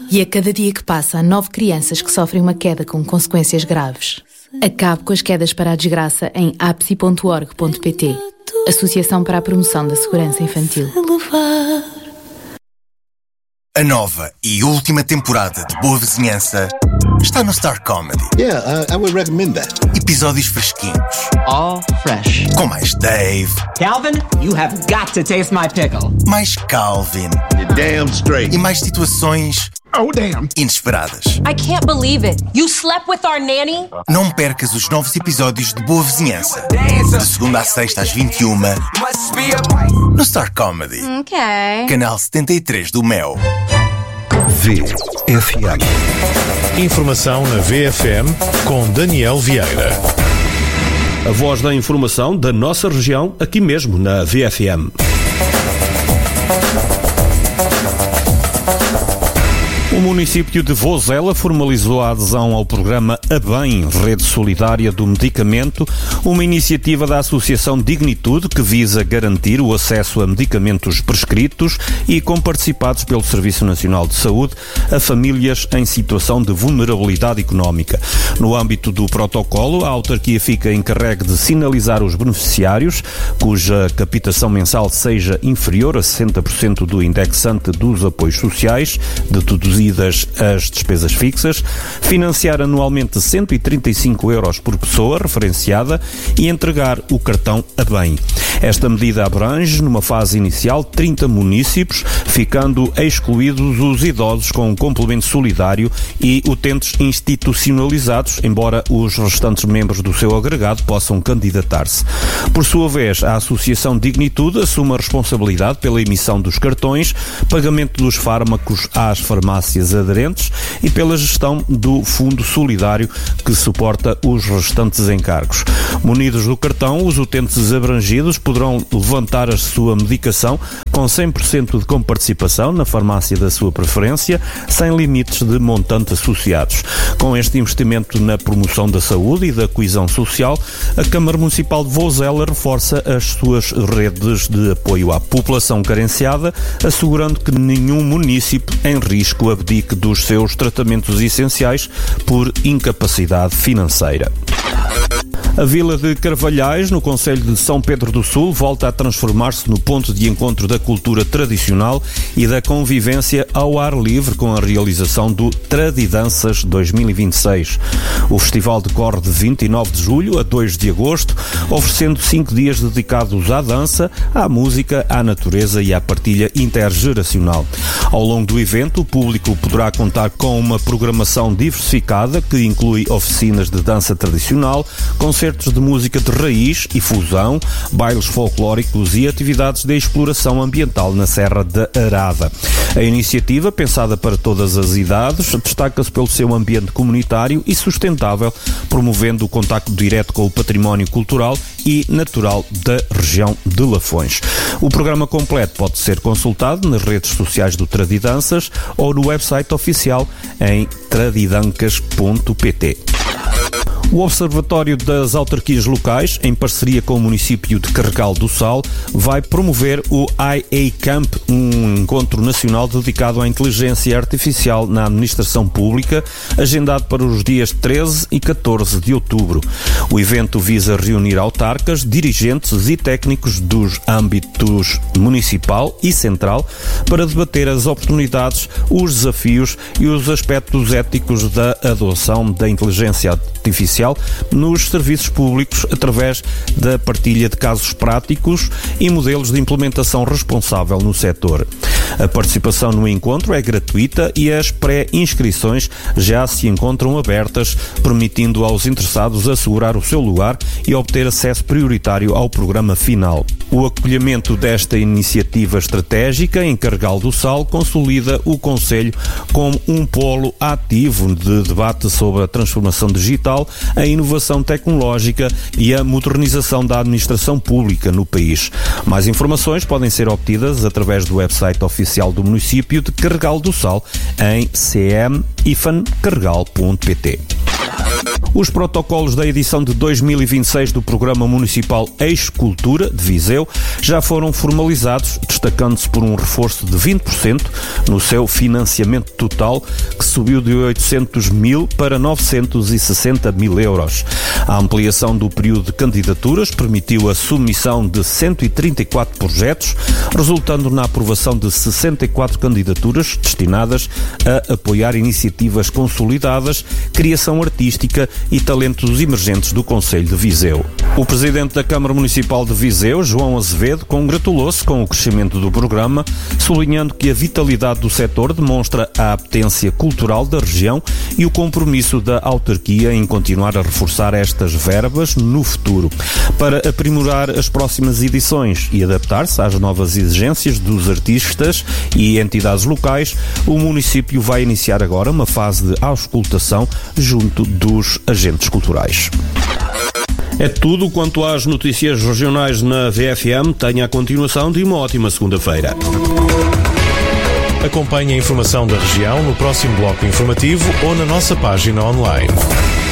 E a cada dia que passa, há 9 crianças que sofrem uma queda com consequências graves. Acabe com as quedas para a desgraça em apsi.org.pt. Associação para a Promoção da Segurança Infantil. A nova e última temporada de Boa Vizinhança está no Star Comedy. Yeah, I would recommend that. Episódios fresquinhos. All fresh. Com mais Dave. Calvin, you have got to taste my pickle. Mais Calvin. You're damn straight. E mais situações... Oh, damn. Inesperadas. I can't believe it. You slept with our nanny? Não percas os novos episódios de Boa Vizinhança. De segunda à sexta às 21 no Star Comedy. Ok. Canal 73 do Mel. VFM. Informação na VFM com Daniel Vieira. A voz da informação da nossa região, aqui mesmo na VFM. O município de Vozela formalizou a adesão ao programa ABEM, Rede Solidária do Medicamento, uma iniciativa da Associação Dignitude que visa garantir o acesso a medicamentos prescritos e comparticipados pelo Serviço Nacional de Saúde a famílias em situação de vulnerabilidade económica. No âmbito do protocolo, a autarquia fica encarregue de sinalizar os beneficiários cuja captação mensal seja inferior a 60% do indexante dos apoios sociais, deduzidas as despesas fixas, financiar anualmente 135 euros por pessoa referenciada e entregar o cartão ABEM. Esta medida abrange, numa fase inicial, 30 municípios, ficando excluídos os idosos com um complemento solidário e utentes institucionalizados, embora os restantes membros do seu agregado possam candidatar-se. Por sua vez, a Associação Dignitude assume a responsabilidade pela emissão dos cartões, pagamento dos fármacos às farmácias aderentes e pela gestão do Fundo Solidário que suporta os restantes encargos. Munidos do cartão, os utentes abrangidos poderão levantar a sua medicação com 100% de comparticipação na farmácia da sua preferência, sem limites de montante associados. Com este investimento na promoção da saúde e da coesão social, a Câmara Municipal de Vozela reforça as suas redes de apoio à população carenciada, assegurando que nenhum município em risco abdique dos seus tratamentos essenciais por incapacidade financeira. A vila de Carvalhais, no concelho de São Pedro do Sul, volta a transformar-se no ponto de encontro da cultura tradicional e da convivência ao ar livre com a realização do Tradidanças 2026. O festival decorre de 29 de julho a 2 de agosto, oferecendo 5 dias dedicados à dança, à música, à natureza e à partilha intergeracional. Ao longo do evento, o público poderá contar com uma programação diversificada que inclui oficinas de dança tradicional, concertos de música de raiz e fusão, bailes folclóricos e atividades de exploração ambiental na Serra da Arada. A iniciativa, pensada para todas as idades, destaca-se pelo seu ambiente comunitário e sustentável, promovendo o contacto direto com o património cultural e natural da região de Lafões. O programa completo pode ser consultado nas redes sociais do Tradidanças ou no website oficial em tradidancas.pt. O Observatório das Autarquias Locais, em parceria com o município de Carregal do Sal, vai promover o IA Camp, um encontro nacional dedicado à inteligência artificial na administração pública, agendado para os dias 13 e 14 de outubro. O evento visa reunir autarcas, dirigentes e técnicos dos âmbitos municipal e central para debater as oportunidades, os desafios e os aspectos éticos da adoção da inteligência artificial nos serviços públicos através da partilha de casos práticos e modelos de implementação responsável no setor. A participação no encontro é gratuita e as pré-inscrições já se encontram abertas, permitindo aos interessados assegurar o seu lugar e obter acesso prioritário ao programa final. O acolhimento desta iniciativa estratégica em Carregal do Sal consolida o concelho como um polo ativo de debate sobre a transformação digital, a inovação tecnológica e a modernização da administração pública no país. Mais informações podem ser obtidas através do website oficial do município de Carregal do Sal em cm-carregal.pt. Os protocolos da edição de 2026 do Programa Municipal Eixo Cultura de Viseu já foram formalizados, destacando-se por um reforço de 20% no seu financiamento total, que subiu de 800 mil para 960 mil euros. A ampliação do período de candidaturas permitiu a submissão de 134 projetos, resultando na aprovação de 64 candidaturas destinadas a apoiar iniciativas consolidadas, criação artística e talentos emergentes do Concelho de Viseu. O Presidente da Câmara Municipal de Viseu, João Azevedo, congratulou-se com o crescimento do programa, sublinhando que a vitalidade do setor demonstra a apetência cultural da região e o compromisso da autarquia em continuar a reforçar estas verbas no futuro. Para aprimorar as próximas edições e adaptar-se às novas exigências dos artistas e entidades locais, o município vai iniciar agora uma fase de auscultação junto dos agentes culturais. É tudo quanto às notícias regionais na VFM. Tenha a continuação de uma ótima segunda-feira. Acompanhe a informação da região no próximo bloco informativo ou na nossa página online.